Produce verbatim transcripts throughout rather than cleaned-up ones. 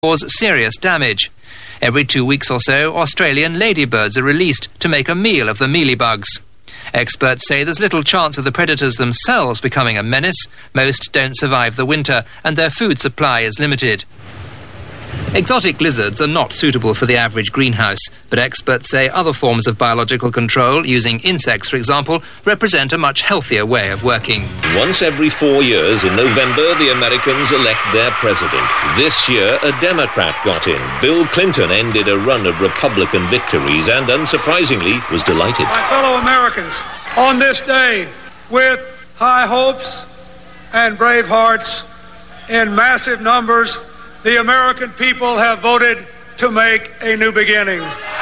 cause serious damage. Every two weeks or so, Australian ladybirds are released to make a meal of the mealybugs. Experts say there's little chance of the predators themselves becoming a menace. Most don't survive the winter, and their food supply is limited. Exotic lizards are not suitable for the average greenhouse, but experts say other forms of biological control, using insects for example, represent a much healthier way of working. Once every four years in November, the Americans elect their president. This year, a Democrat got in. Bill Clinton ended a run of Republican victories and, unsurprisingly, was delighted. My fellow Americans, on this day, with high hopes and brave hearts in massive numbers, the American people have voted to make a new beginning.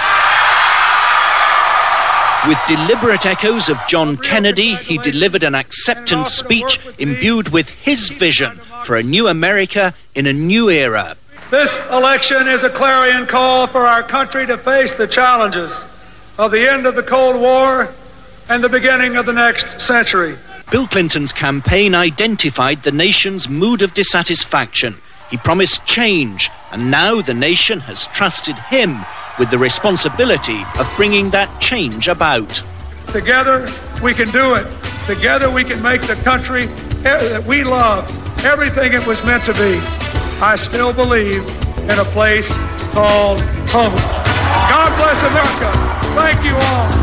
With deliberate echoes of John Kennedy, he delivered an acceptance speech imbued with his vision for a new America in a new era. This election is a clarion call for our country to face the challenges of the end of the Cold War and the beginning of the next century. Bill Clinton's campaign identified the nation's mood of dissatisfaction. He promised change, and now the nation has trusted him with the responsibility of bringing that change about. Together, we can do it. Together, we can make the country that we love everything it was meant to be. I still believe in a place called home. God bless America. Thank you all.